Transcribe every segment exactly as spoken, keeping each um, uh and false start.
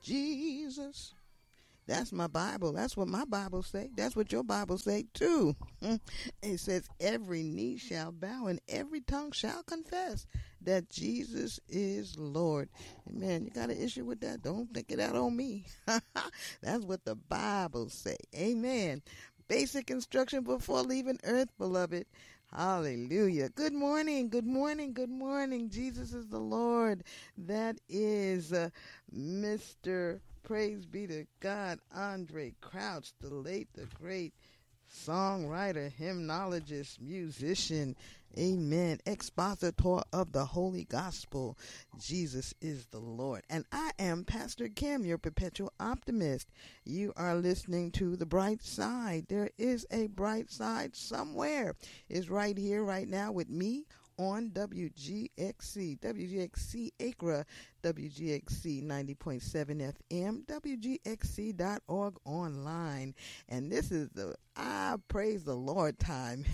Jesus. That's my Bible. That's what my Bible say. That's what your Bible say too. It says every knee shall bow and every tongue shall confess that Jesus is Lord. Amen. You got an issue with that? Don't take it out on me. That's what the Bible say. Amen. Basic instruction before leaving earth, beloved. Hallelujah. Good morning. Good morning. Good morning. Jesus is the Lord. That is uh, Mister Praise be to God, Andre Crouch, the late, the great songwriter, hymnologist, musician, amen, expositor of the Holy Gospel. Jesus is the Lord. And I am Pastor Kim, your perpetual optimist. You are listening to The Bright Side. There is a bright side somewhere. It's right here, right now with me on W G X C, W G X C Acra, W G X C ninety point seven F M, W G X C dot org online. And this is the I praise the Lord time.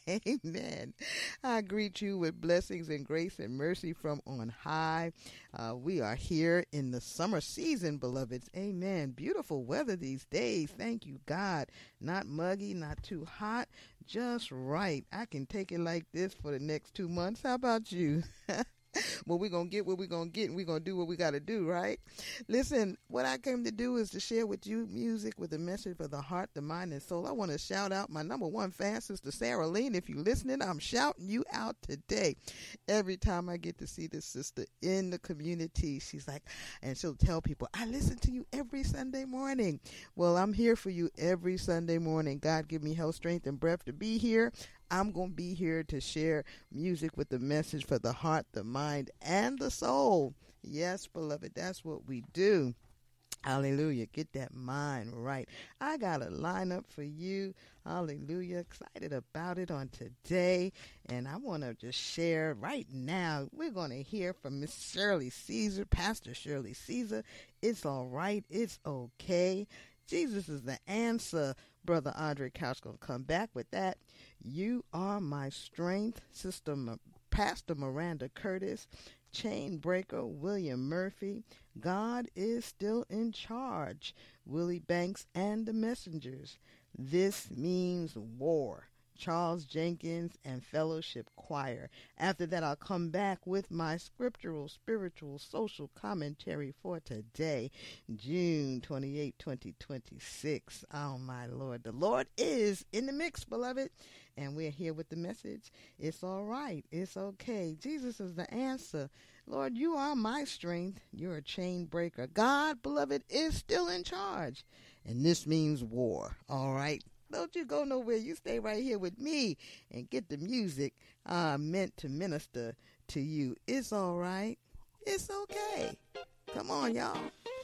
Amen. I greet you with blessings and grace and mercy from on high. Uh, we are here in the summer season, beloveds. Amen. Beautiful weather these days. Thank you, God. Not muggy, not too hot, just right. I can take it like this for the next two months. How about you? Well, we're going to get what we're going to get, and we're going to do what we got to do, right? Listen, what I came to do is to share with you music with a message for the heart, the mind, and soul. I want to shout out my number one fan, Sister Sarah Lean. If you're listening, I'm shouting you out today. Every time I get to see this sister in the community, she's like, and she'll tell people, I listen to you every Sunday morning. Well, I'm here for you every Sunday morning. God give me health, strength, and breath to be here. I'm going to be here to share music with the message for the heart, the mind, and the soul. Yes, beloved, that's what we do. Hallelujah. Get that mind right. I got a lineup for you. Hallelujah. Excited about it on today. And I want to just share right now. We're going to hear from Miss Shirley Caesar, Pastor Shirley Caesar. It's all right. It's okay. Jesus is the answer. Brother Andre Couch going to come back with that. You are my strength. Sister Ma- Pastor Miranda Curtis. Chain Breaker William Murphy. God is still in charge. Willie Banks and the Messengers. This means war. Charles Jenkins and Fellowship Choir. After that, I'll come back with my scriptural, spiritual, social commentary for today, June twenty-eighth, twenty twenty-six. Oh, my Lord. The Lord is in the mix, beloved, and we're here with the message. It's all right. It's okay. Jesus is the answer. Lord, you are my strength. You're a chain breaker. God, beloved, is still in charge, and this means war. All right. Don't you go nowhere. You stay right here with me and get the music uh, meant to minister to you. It's all right. It's okay. Come on, y'all.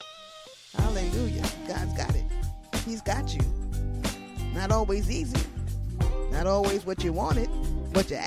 Hallelujah. God's got it. He's got you. Not always easy. Not always what you wanted, what you